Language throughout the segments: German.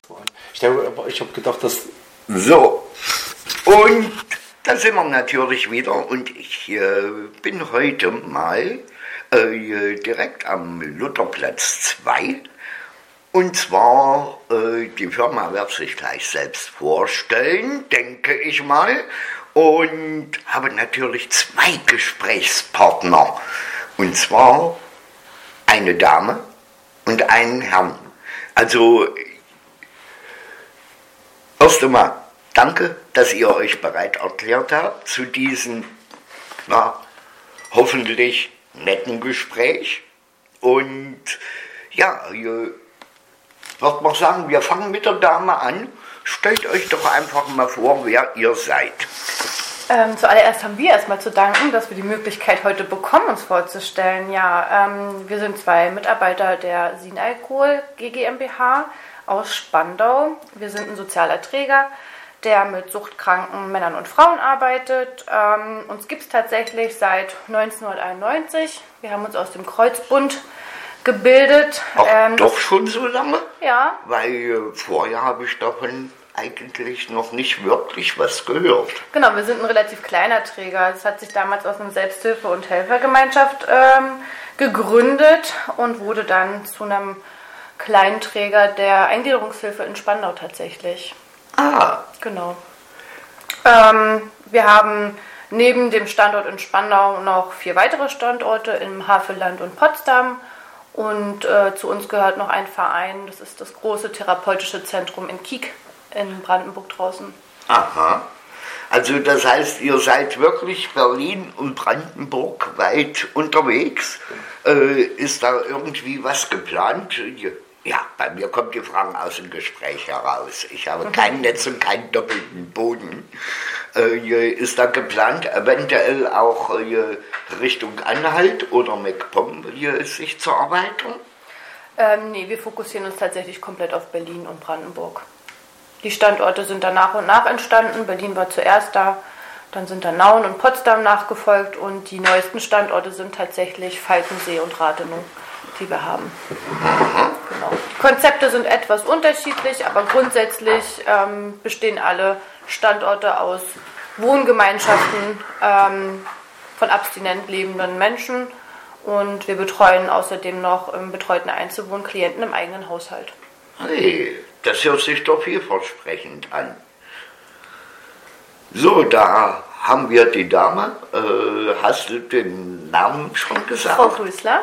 Ich habe gedacht, dass... So, und da sind wir natürlich wieder und ich bin heute mal direkt am Lutherplatz 2 und zwar die Firma wird sich gleich selbst vorstellen, denke ich mal, und habe natürlich 2 Gesprächspartner und zwar eine Dame und einen Herrn. Also erst einmal danke, dass ihr euch bereit erklärt habt zu diesem hoffentlich netten Gespräch. Und ja, ich würde mal sagen, wir fangen mit der Dame an. Stellt euch doch einfach mal vor, wer ihr seid. Zuallererst haben wir erstmal zu danken, dass wir die Möglichkeit heute bekommen, uns vorzustellen. Ja, wir sind 2 Mitarbeiter der Sinalkohol GmbH aus Spandau. Wir sind ein sozialer Träger, der mit suchtkranken Männern und Frauen arbeitet. Uns gibt es tatsächlich seit 1991. Wir haben uns aus dem Kreuzbund gebildet. Ach, doch schon so lange? Ja. Weil vorher habe ich davon eigentlich noch nicht wirklich was gehört. Genau, wir sind ein relativ kleiner Träger. Es hat sich damals aus einer Selbsthilfe- und Helfergemeinschaft gegründet und wurde dann zu einem kleinen Träger der Eingliederungshilfe in Spandau tatsächlich. Ah. Genau. Wir haben neben dem Standort in Spandau noch 4 weitere Standorte im Havelland und Potsdam. Und zu uns gehört noch ein Verein, das ist das große therapeutische Zentrum in Kiek in Brandenburg draußen. Aha. Also das heißt, ihr seid wirklich Berlin und Brandenburg weit unterwegs. Ist da irgendwie was geplant? Ja, bei mir kommt die Frage aus dem Gespräch heraus. Ich habe kein Netz und keinen doppelten Boden. Ist da geplant, eventuell auch Richtung Anhalt oder MacPom sich zu erweitern? Nee, wir fokussieren uns tatsächlich komplett auf Berlin und Brandenburg. Die Standorte sind dann nach und nach entstanden. Berlin war zuerst da, dann sind dann Nauen und Potsdam nachgefolgt und die neuesten Standorte sind tatsächlich Falkensee und Rathenow, die wir haben. Genau. Die Konzepte sind etwas unterschiedlich, aber grundsätzlich bestehen alle Standorte aus Wohngemeinschaften von abstinent lebenden Menschen und wir betreuen außerdem noch im betreuten Einzelwohnklienten im eigenen Haushalt. Hey, das hört sich doch vielversprechend an. So, da haben wir die Dame. Hast du den Namen schon gesagt? Frau Rösler.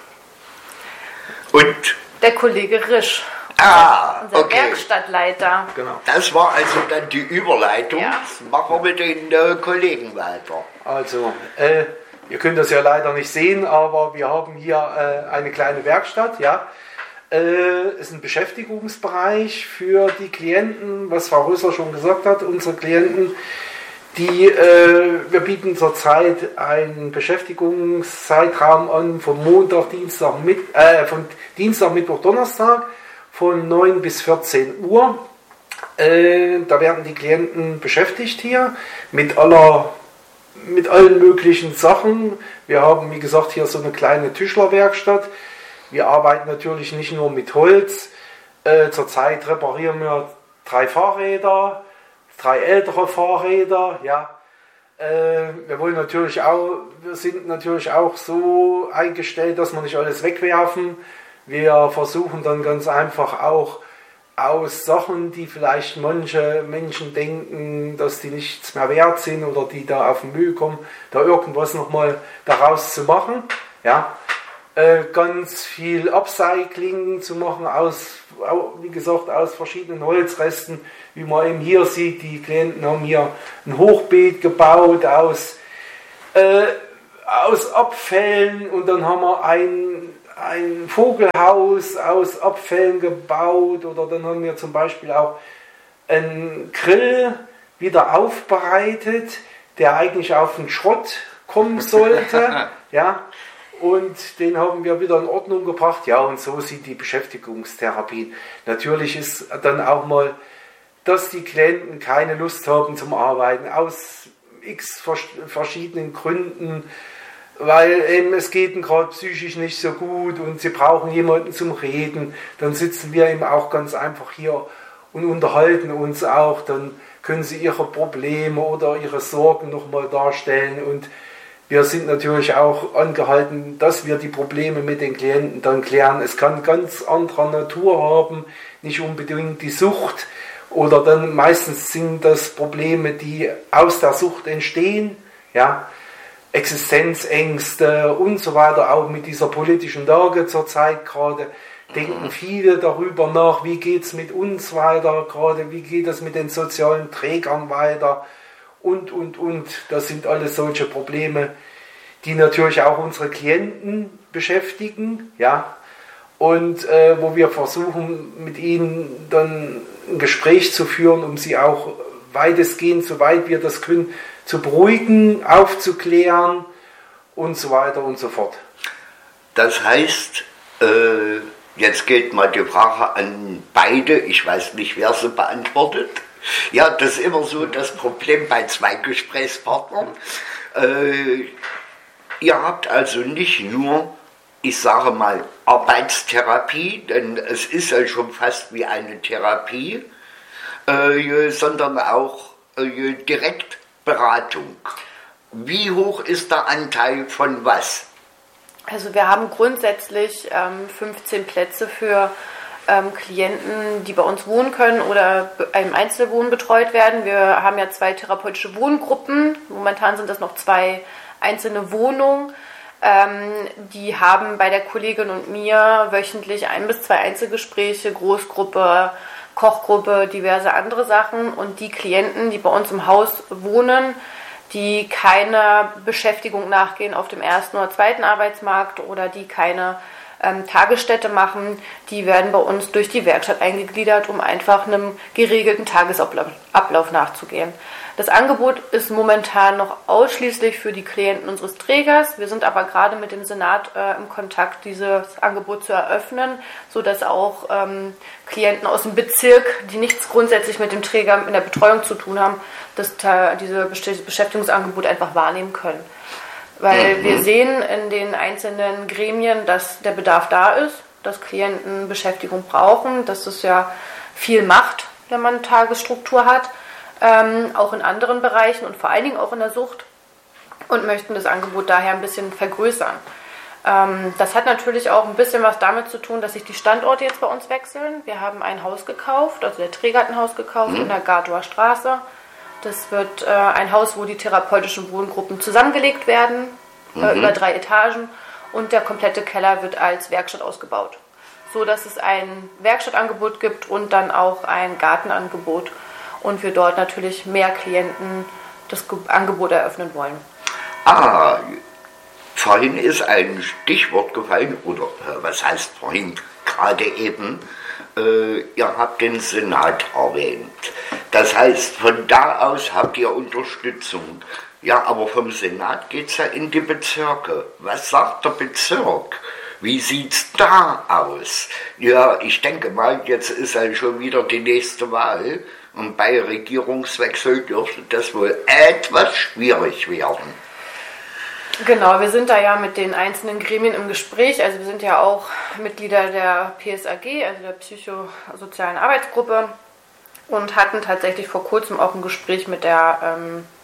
Und? Der Kollege Risch. Unser okay. Werkstattleiter. Genau. Das war also dann die Überleitung. Ja. Machen wir mit den Kollegen weiter. Also, ihr könnt das ja leider nicht sehen, aber wir haben hier eine kleine Werkstatt, ja. Ist ein Beschäftigungsbereich für die Klienten, was Frau Rösler schon gesagt hat, unsere Klienten, wir bieten zurzeit einen Beschäftigungszeitraum an von Dienstag, Mittwoch, Donnerstag von 9 bis 14 Uhr. Da werden die Klienten beschäftigt hier mit allen möglichen Sachen. Wir haben, wie gesagt, hier so eine kleine Tischlerwerkstatt. Wir arbeiten natürlich nicht nur mit Holz. Zurzeit reparieren wir 3 Fahrräder, 3 ältere Fahrräder. Ja. Wir sind natürlich auch so eingestellt, dass wir nicht alles wegwerfen. Wir versuchen dann ganz einfach auch aus Sachen, die vielleicht manche Menschen denken, dass die nichts mehr wert sind oder die da auf den Müll kommen, da irgendwas nochmal daraus zu machen. Ja. Ganz viel Upcycling zu machen, wie gesagt, aus verschiedenen Holzresten, wie man eben hier sieht. Die Klienten haben hier ein Hochbeet gebaut aus Abfällen und dann haben wir ein Vogelhaus aus Abfällen gebaut oder dann haben wir zum Beispiel auch einen Grill wieder aufbereitet, der eigentlich auf den Schrott kommen sollte. Ja. Und den haben wir wieder in Ordnung gebracht. Ja, und so sieht die Beschäftigungstherapie. Natürlich ist dann auch mal, dass die Klienten keine Lust haben zum Arbeiten, aus x verschiedenen Gründen, weil eben es geht ihnen gerade psychisch nicht so gut und sie brauchen jemanden zum Reden. Dann sitzen wir eben auch ganz einfach hier und unterhalten uns auch. Dann können sie ihre Probleme oder ihre Sorgen nochmal darstellen und wir sind natürlich auch angehalten, dass wir die Probleme mit den Klienten dann klären. Es kann ganz anderer Natur haben, nicht unbedingt die Sucht oder dann meistens sind das Probleme, die aus der Sucht entstehen, ja, Existenzängste und so weiter, auch mit dieser politischen Lage zurzeit gerade. Denken viele darüber nach, wie geht es mit uns weiter gerade, wie geht es mit den sozialen Trägern weiter und. Das sind alles solche Probleme, die natürlich auch unsere Klienten beschäftigen, ja, und wo wir versuchen, mit ihnen dann ein Gespräch zu führen, um sie auch weitestgehend, soweit wir das können, zu beruhigen, aufzuklären und so weiter und so fort. Das heißt, jetzt geht mal die Frage an beide, ich weiß nicht, wer sie beantwortet. Ja, das ist immer so das Problem bei zwei Gesprächspartnern. Ihr habt also nicht nur, ich sage mal, Arbeitstherapie, denn es ist ja schon fast wie eine Therapie, sondern auch Direktberatung. Wie hoch ist der Anteil von was? Also wir haben grundsätzlich 15 Plätze für Klienten, die bei uns wohnen können oder im Einzelwohnen betreut werden. Wir haben ja 2 therapeutische Wohngruppen. Momentan sind das noch 2 einzelne Wohnungen. Die haben bei der Kollegin und mir wöchentlich 1 bis 2 Einzelgespräche, Großgruppe, Kochgruppe, diverse andere Sachen. Und die Klienten, die bei uns im Haus wohnen, die keiner Beschäftigung nachgehen auf dem ersten oder zweiten Arbeitsmarkt oder die keine Tagesstätte machen, die werden bei uns durch die Werkstatt eingegliedert, um einfach einem geregelten Tagesablauf nachzugehen. Das Angebot ist momentan noch ausschließlich für die Klienten unseres Trägers. Wir sind aber gerade mit dem Senat im Kontakt, dieses Angebot zu eröffnen, sodass auch Klienten aus dem Bezirk, die nichts grundsätzlich mit dem Träger in der Betreuung zu tun haben, dieses Beschäftigungsangebot einfach wahrnehmen können. Weil wir sehen in den einzelnen Gremien, dass der Bedarf da ist, dass Klienten Beschäftigung brauchen, dass es ja viel macht, wenn man eine Tagesstruktur hat, auch in anderen Bereichen und vor allen Dingen auch in der Sucht und möchten das Angebot daher ein bisschen vergrößern. Das hat natürlich auch ein bisschen was damit zu tun, dass sich die Standorte jetzt bei uns wechseln. Wir haben ein Haus gekauft, also der Träger hat ein Haus gekauft in der Gartower Straße. Das wird ein Haus, wo die therapeutischen Wohngruppen zusammengelegt werden, über 3 Etagen und der komplette Keller wird als Werkstatt ausgebaut. So dass es ein Werkstattangebot gibt und dann auch ein Gartenangebot und wir dort natürlich mehr Klienten das Angebot eröffnen wollen. Vorhin ist ein Stichwort gefallen, oder was heißt vorhin, gerade eben, ihr habt den Senat erwähnt. Das heißt, von da aus habt ihr Unterstützung. Ja, aber vom Senat geht es ja in die Bezirke. Was sagt der Bezirk? Wie sieht's da aus? Ja, ich denke mal, jetzt ist ja schon wieder die nächste Wahl und bei Regierungswechsel dürfte das wohl etwas schwierig werden. Genau, wir sind da ja mit den einzelnen Gremien im Gespräch. Also wir sind ja auch Mitglieder der PSAG, also der Psychosozialen Arbeitsgruppe, und hatten tatsächlich vor kurzem auch ein Gespräch mit der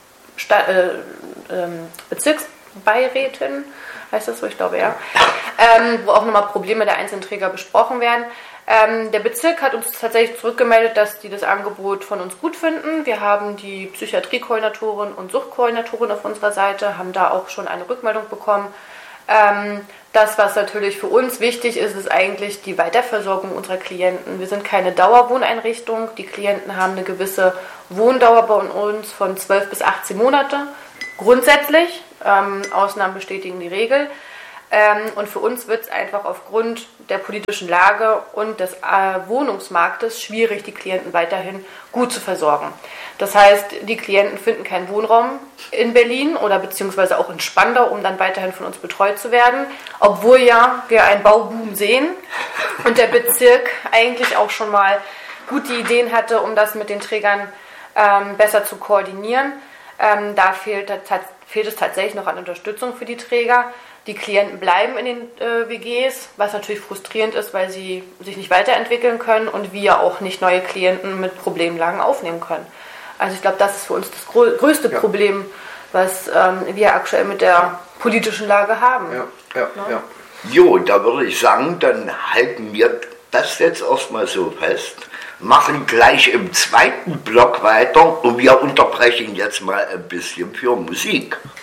Bezirksbeirätin, heißt das so, ich glaube ja, wo auch nochmal Probleme der einzelnen Träger besprochen werden. Der Bezirk hat uns tatsächlich zurückgemeldet, dass die das Angebot von uns gut finden. Wir haben die Psychiatriekoordinatorin und Suchtkoordinatorin auf unserer Seite, haben da auch schon eine Rückmeldung bekommen. Das, was natürlich für uns wichtig ist, ist eigentlich die Weiterversorgung unserer Klienten. Wir sind keine Dauerwohneinrichtung. Die Klienten haben eine gewisse Wohndauer bei uns von 12 bis 18 Monate. Grundsätzlich, Ausnahmen bestätigen die Regel. Und für uns wird es einfach aufgrund der politischen Lage und des Wohnungsmarktes schwierig, die Klienten weiterhin gut zu versorgen. Das heißt, die Klienten finden keinen Wohnraum in Berlin oder beziehungsweise auch in Spandau, um dann weiterhin von uns betreut zu werden, obwohl ja wir einen Bauboom sehen und der Bezirk eigentlich auch schon mal gute Ideen hatte, um das mit den Trägern besser zu koordinieren. Da fehlt es tatsächlich noch an Unterstützung für die Träger. Die Klienten bleiben in den WGs, was natürlich frustrierend ist, weil sie sich nicht weiterentwickeln können und wir auch nicht neue Klienten mit Problemlagen aufnehmen können. Also ich glaube, das ist für uns das größte Problem, was wir aktuell mit der politischen Lage haben. Ja. Jo, da würde ich sagen, dann halten wir das jetzt erstmal so fest, machen gleich im zweiten Block weiter und wir unterbrechen jetzt mal ein bisschen für Musik.